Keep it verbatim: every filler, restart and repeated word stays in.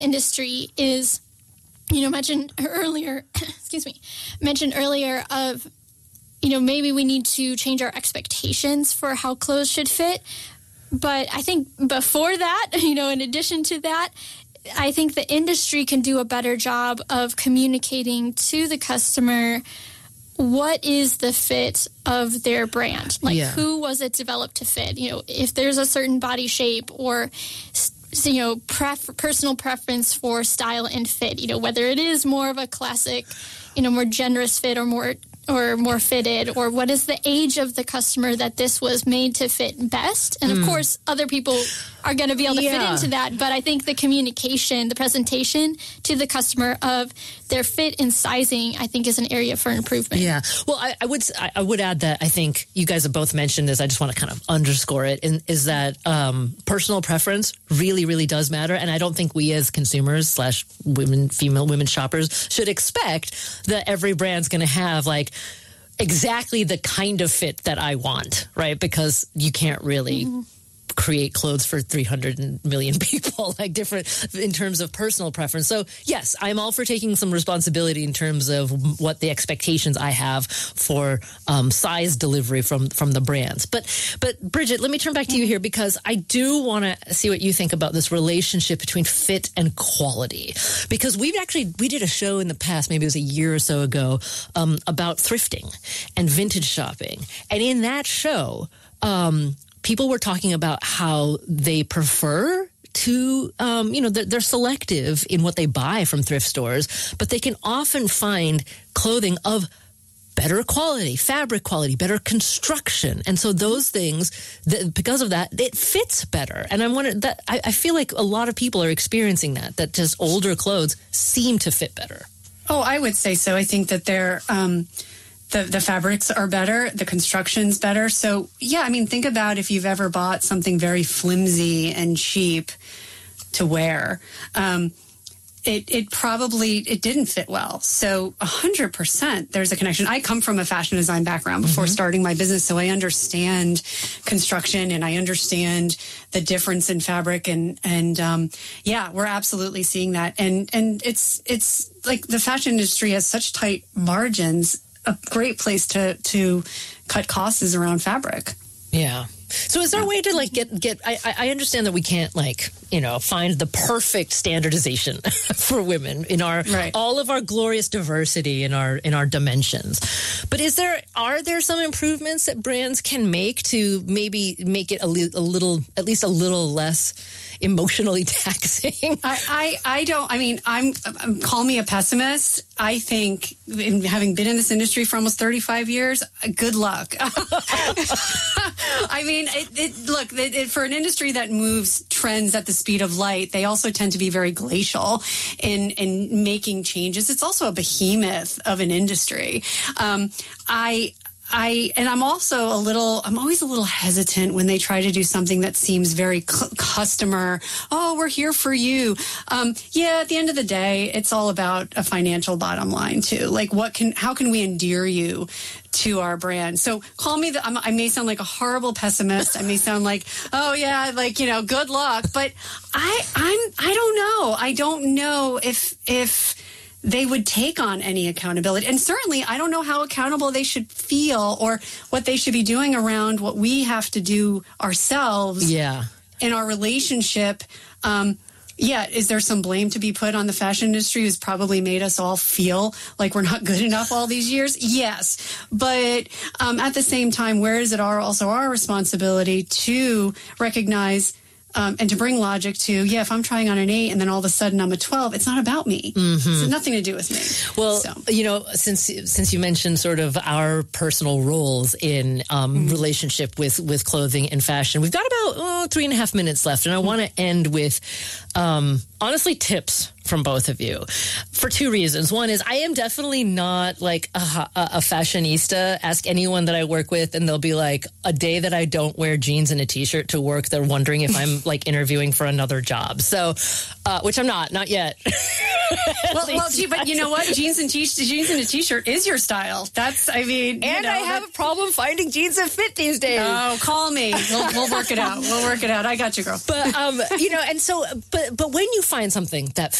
industry is, you know, mentioned earlier, excuse me, mentioned earlier of, you know, maybe we need to change our expectations for how clothes should fit. But I think before that, you know, in addition to that, I think the industry can do a better job of communicating to the customer what is the fit of their brand. Like, yeah. who was it developed to fit? You know, if there's a certain body shape or, you know, pref- personal preference for style and fit, you know, whether it is more of a classic, you know, more generous fit or more or more fitted, or what is the age of the customer that this was made to fit best. And, of mm. course, other people are going to be able to yeah. fit into that. But I think the communication, the presentation to the customer of their fit and sizing, I think is an area for improvement. Yeah. Well, I, I would I would add that I think you guys have both mentioned this. I just want to kind of underscore it, and is that um, personal preference really, really does matter. And I don't think we as consumers slash women, female women shoppers should expect that every brand's going to have like exactly the kind of fit that I want, right? Because you can't really mm-hmm. create clothes for three hundred million people, like different in terms of personal preference. So yes, I'm all for taking some responsibility in terms of what the expectations I have for um, size delivery from, from the brands. But, but Bridget, let me turn back to you here, because I do want to see what you think about this relationship between fit and quality. Because we've actually, we did a show in the past, maybe it was a year or so ago, um, about thrifting and vintage shopping. And in that show, um, people were talking about how they prefer to, um, you know, they're, they're selective in what they buy from thrift stores, but they can often find clothing of better quality, fabric quality, better construction. And so those things, that, because of that, it fits better. And I'm wondering that I, I feel like a lot of people are experiencing that, that just older clothes seem to fit better. Oh, I would say so. I think that they're, um, The, the fabrics are better, the construction's better. So, yeah, I mean, think about if you've ever bought something very flimsy and cheap to wear. Um, it, it probably, it didn't fit well. So one hundred percent there's a connection. I come from a fashion design background before mm-hmm. starting my business, so I understand construction and I understand the difference in fabric. And, and um, yeah, we're absolutely seeing that. And, and it's, it's like the fashion industry has such tight margins. A great place to to cut costs is around fabric. Yeah. So is there a way to like get get? I I understand that we can't like you know find the perfect standardization for women in our right. all of our glorious diversity in our in our dimensions. But is there are there some improvements that brands can make to maybe make it a, li- a little at least a little less emotionally taxing? I, I, I don't, I mean, I'm, I'm, call me a pessimist. I think, in, having been in this industry for almost thirty-five years, good luck. I mean, it, it, look, it, it, for an industry that moves trends at the speed of light, they also tend to be very glacial in, in making changes. It's also a behemoth of an industry. Um, I, I, and I'm also a little, I'm always a little hesitant when they try to do something that seems very cu- customer. Oh, we're here for you. Um, yeah, at the end of the day, it's all about a financial bottom line too. Like what can, how can we endear you to our brand? So call me the, I'm, I may sound like a horrible pessimist. I may sound like, oh yeah, like, you know, good luck. But I, I'm, I don't know. I don't know if, if, they would take on any accountability. And certainly, I don't know how accountable they should feel or what they should be doing around what we have to do ourselves yeah. in our relationship. Um, yeah, is there some blame to be put on the fashion industry who's probably made us all feel like we're not good enough all these years? Yes. But um, at the same time, where is it our, also our responsibility to recognize Um, and to bring logic to, yeah, if I'm trying on an eight and then all of a sudden I'm a twelve, it's not about me. Mm-hmm. It's nothing to do with me. Well, so. you know, since since you mentioned sort of our personal roles in um, mm-hmm. relationship with, with clothing and fashion, we've got about oh, three and a half minutes left. And I mm-hmm. want to end with, um, honestly, tips from both of you for two reasons. One is I am definitely not like a, a fashionista. Ask anyone that I work with and they'll be like, a day that I don't wear jeans and a t-shirt to work, they're wondering if I'm like interviewing for another job. So, uh, which I'm not, not yet. well, well, gee, but you know what? Jeans and t- jeans and a t-shirt is your style. That's, I mean, and you know, I have that, a problem finding jeans that fit these days. Oh, call me. We'll, we'll work it out. We'll work it out. I got you, girl. But um, you know, and so, but but when you find something that